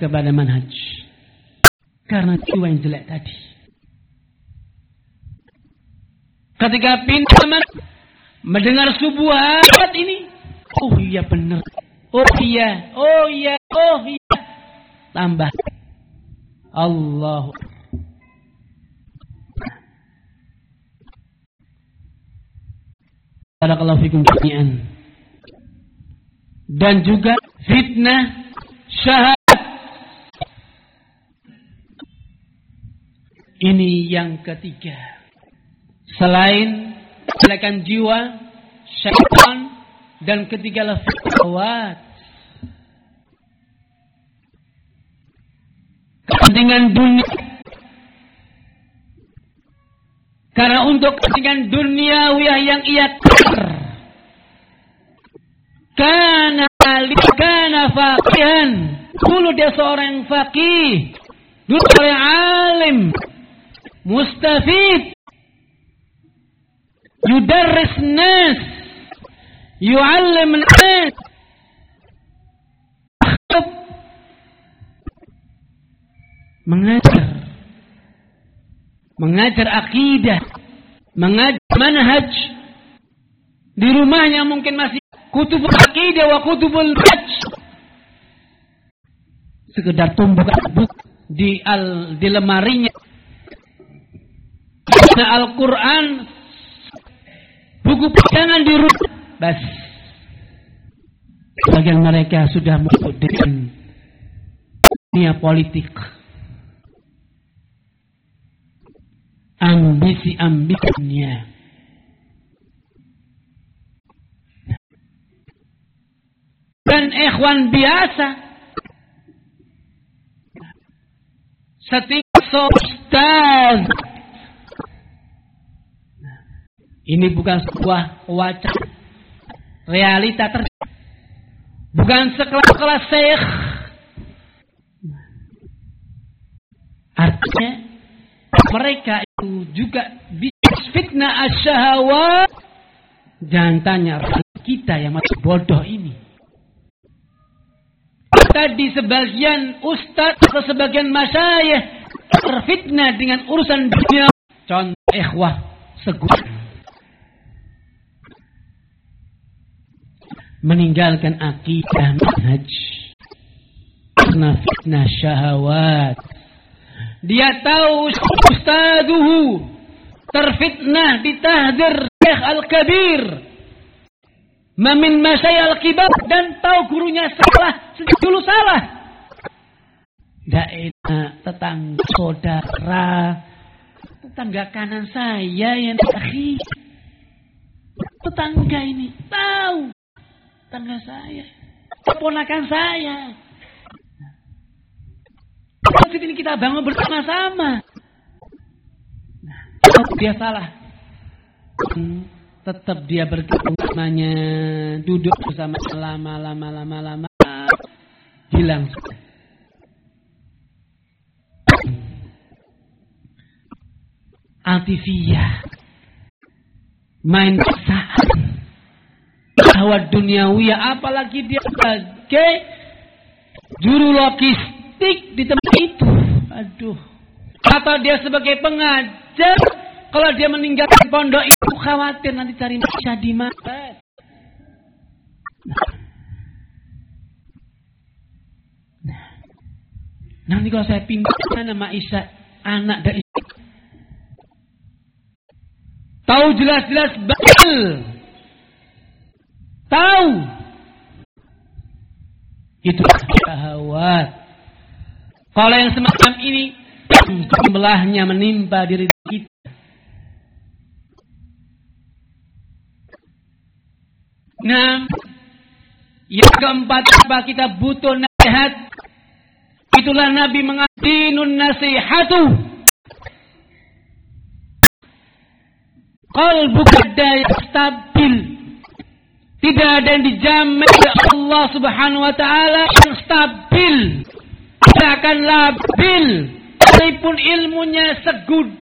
kepada manhaj. Karena jiwa yang jelek tadi. Ketika pindah mendengar subuhat ini, oh iya benar, oh iya, tambah Allah. Barakallahu fikum jami'an. Dan juga fitnah syahadat. Ini yang ketiga. Selain kejelekan jiwa, syaitan, dan ketiga adalah syahwat. Kepentingan dunia. Karena untuk kepentingan duniawiyah yang ia Kana faqihan. Dulu dia seorang faqih. Dulu seorang alim. Mustafid. Yudarris nas. Yu'allim nas. Mengajar akidah. Mengajar manhaj. Di rumahnya mungkin masih kutubul aqidah wa kutubul hajj. Sekedar tumbuk di lemarinya. Al-Quran, buku pegangan di rumah. Bas. Sebagian mereka sudah masuk dengan dunia politik. Ambisi-ambisinya. Dan ikhwan biasa. Setiap ustaz. Ini bukan sebuah wacana. Realita terjadi. Bukan sekelas-kelas syekh. Artinya mereka itu juga bisa fitnah asyahawat. Jangan tanya kita yang masih bodoh ini. Tadi sebagian ustaz atau sebagian masyayikh terfitnah dengan urusan dunia. Contoh ikhwah seguin. Meninggalkan akidah manhaj. Karena fitnah syahawat. Dia tahu ustaduhu terfitnah ditahdir Syekh Al-Kabir. Mamin masyayikh al-kibar dan tahu gurunya salah, sejak dulu salah. Daerah, tetangga, saudara, tetangga kanan saya yang akhir. Tetangga ini tahu, tetangga saya, keponakan saya. Masjid ini kita bangun bersama-sama. Kalau dia salah, tetap dia bergabung namanya, duduk bersama lama hilang. Altifiyah main saat bahwa duniawiyah, apalagi dia sebagai juru logistik di tempat itu. Aduh. Atau dia sebagai pengajar. Kalau dia meninggalkan pondok itu khawatir nanti cari maisha di mana. Nanti kalau saya pindah ke sana maisha anak dan istri. Tahu jelas-jelas batal. Tahu. Itu syahwat. Kalau yang semacam ini jumlahnya menimpa diri kita. Nah, yang keempat, apa kita butuh nasihat? Itulah Nabi mengadinun nasihatu. Qalbuka stabil. Tidak ada yang dijamin oleh Allah Subhanahu wa taala yang stabil. Tidak akan labil. Walaupun ilmunya segudang